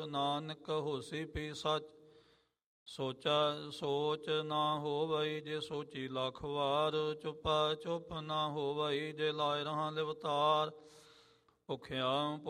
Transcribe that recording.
ਨਾਨਕ ਹੋਸੀ ਪੀ ਸੱਚ। ਸੋਚ ਨਾ ਹੋਵਈ ਜੇ ਸੋਚੀ ਲੱਖ ਵਾਰ। ਚੁੱਪਾ ਚੁੱਪ ਨਾ ਹੋਵਈ ਜੇ ਲਾਇ ਰਹਾ ਲਿਵਤਾਰ। ਭੁਖਿਆ